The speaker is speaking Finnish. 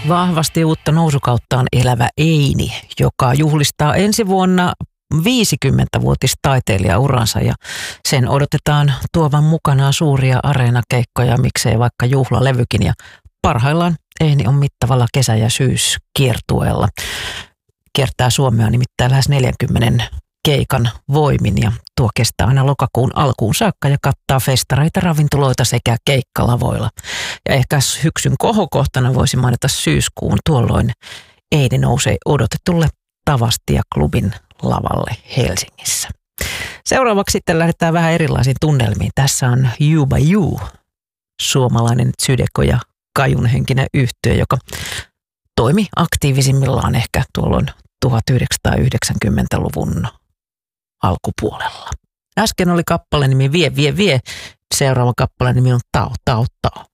Vahvasti uutta nousukauttaan elävä Eini, joka juhlistaa ensi vuonna 50-vuotistaiteilijauransa ja sen odotetaan tuovan mukanaan suuria areenakeikkoja, miksei vaikka juhlalevykin. Ja parhaillaan Eini on mittavalla kesä- ja syyskiertueella. Kiertää Suomea nimittäin lähes 40 keikan voimin ja tuo kestää aina lokakuun alkuun saakka ja kattaa festareita, ravintoloita sekä keikkalavoilla. Ja ehkä syksyn kohokohtana voisi mainita syyskuun, tuolloin Eini nousee odotetulle Tavastia-klubin lavalle Helsingissä. Seuraavaksi sitten lähdetään vähän erilaisiin tunnelmiin. Tässä on Juba You, suomalainen Zydeco ja kajunhenkinen yhtye, joka toimi aktiivisimmillaan ehkä tuolloin 1990-luvun alkupuolella. Äsken oli kappale nimi Vie, vie, vie. Seuraava kappale nimi on Tao, Tao, Tao.